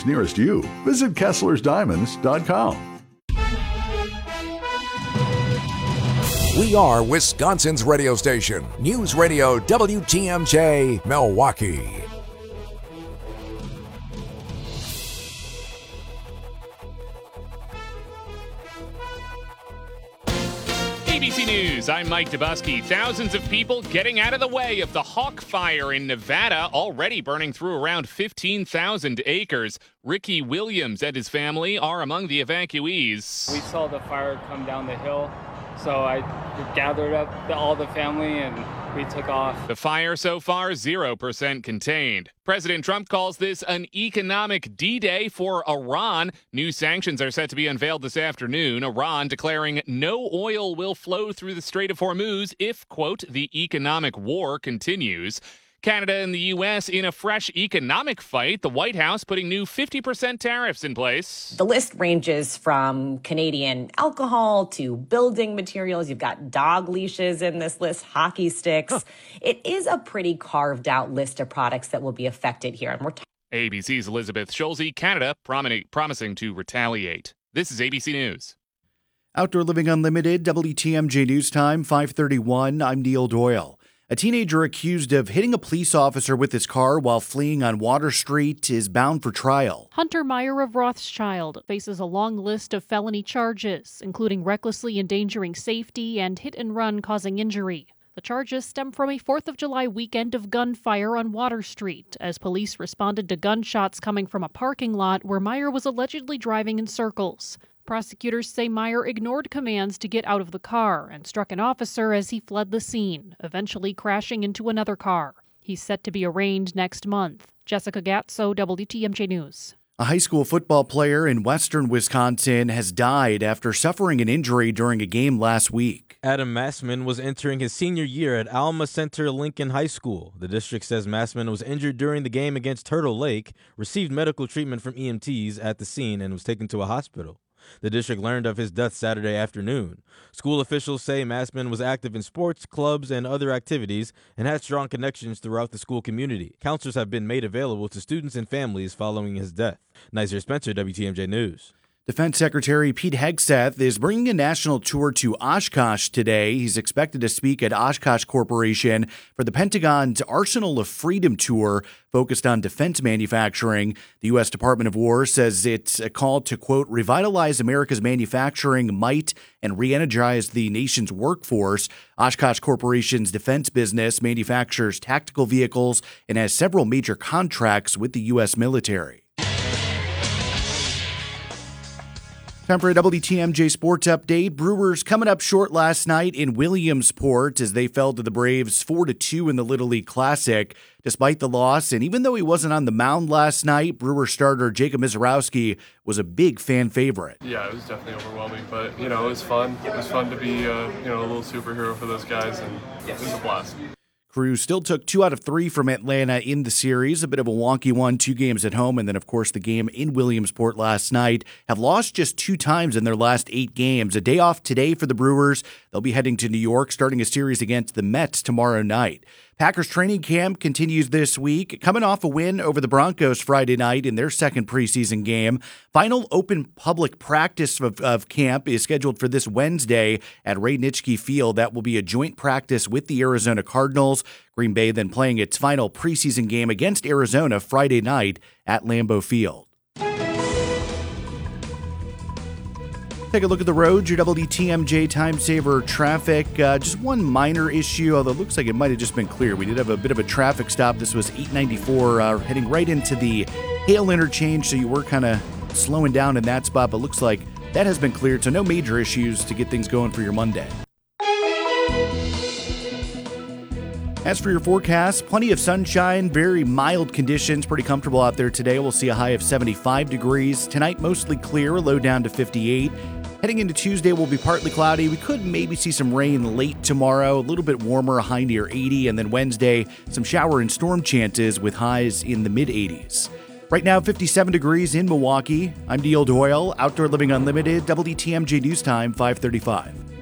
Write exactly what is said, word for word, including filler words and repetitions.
dealers nearest you. Visit Kessler's Diamonds dot com. We are Wisconsin's radio station, News Radio W T M J, Milwaukee. A B C News, I'm Mike Dubusky. Thousands of people getting out of the way of the Hawk Fire in Nevada, already burning through around fifteen thousand acres. Ricky Williams and his family are among the evacuees. We saw the fire come down the hill, so I gathered up the, all the family and we took off. The fire so far, zero percent contained. President Trump calls this an economic D-Day for Iran. New sanctions are set to be unveiled this afternoon. Iran declaring no oil will flow through the Strait of Hormuz if, quote, the economic war continues. Canada and the U S in a fresh economic fight. The White House putting new fifty percent tariffs in place. The list ranges from Canadian alcohol to building materials. You've got dog leashes in this list, hockey sticks. Huh. It is a pretty carved out list of products that will be affected here. And we're t- A B C's Elizabeth Schulze, Canada promi- promising to retaliate. This is A B C News. Outdoor Living Unlimited, W T M J News Time, five thirty-one. I'm Neil Doyle. A teenager accused of hitting a police officer with his car while fleeing on Water Street is bound for trial. Hunter Meyer of Rothschild faces a long list of felony charges, including recklessly endangering safety and hit and run causing injury. The charges stem from a fourth of July weekend of gunfire on Water Street as police responded to gunshots coming from a parking lot where Meyer was allegedly driving in circles. Prosecutors say Meyer ignored commands to get out of the car and struck an officer as he fled the scene, eventually crashing into another car. He's set to be arraigned next month. Jessica Gatso, W T M J News. A high school football player in western Wisconsin has died after suffering an injury during a game last week. Adam Massman was entering his senior year at Alma Center Lincoln High School. The district says Massman was injured during the game against Turtle Lake, received medical treatment from E M Ts at the scene, and was taken to a hospital. The district learned of his death Saturday afternoon. School officials say Massman was active in sports, clubs, and other activities and had strong connections throughout the school community. Counselors have been made available to students and families following his death. Nazir Spencer, W T M J News. Defense Secretary Pete Hegseth is bringing a national tour to Oshkosh today. He's expected to speak at Oshkosh Corporation for the Pentagon's Arsenal of Freedom tour focused on defense manufacturing. The U S Department of War says it's a call to, quote, revitalize America's manufacturing might and re-energize the nation's workforce. Oshkosh Corporation's defense business manufactures tactical vehicles and has several major contracts with the U S military. Time for a W T M J Sports Update. Brewers coming up short last night in Williamsport as they fell to the Braves four to two in the Little League Classic. Despite the loss, and even though he wasn't on the mound last night, Brewer starter Jacob Misiorowski was a big fan favorite. Yeah, it was definitely overwhelming, but, you know, it was fun. It was fun to be, uh, you know, a little superhero for those guys, and it was a blast. Crews still took two out of three from Atlanta in the series, a bit of a wonky one, two games at home, and then, of course, the game in Williamsport last night. Have lost just two times in their last eight games. A day off today for the Brewers. They'll be heading to New York, starting a series against the Mets tomorrow night. Packers training camp continues this week, coming off a win over the Broncos Friday night in their second preseason game. Final open public practice of, of camp is scheduled for this Wednesday at Ray Nitschke Field. That will be a joint practice with the Arizona Cardinals. Green Bay then playing its final preseason game against Arizona Friday night at Lambeau Field. Take a look at the roads, your W T M J time saver traffic. Uh, just one minor issue, although it looks like it might have just been clear. We did have a bit of a traffic stop. This was eight ninety-four uh, heading right into the Hale interchange, so you were kind of slowing down in that spot, but looks like that has been cleared, so no major issues to get things going for your Monday. As for your forecast, plenty of sunshine, very mild conditions, pretty comfortable out there today. We'll see a high of seventy-five degrees. Tonight, mostly clear, low down to fifty-eight. Heading into Tuesday, will be partly cloudy. We could maybe see some rain late tomorrow, a little bit warmer, a high near eighty. And then Wednesday, some shower and storm chances with highs in the mid-eighties. Right now, fifty-seven degrees in Milwaukee. I'm Neil Doyle, Outdoor Living Unlimited, W T M J News Time, five thirty-five.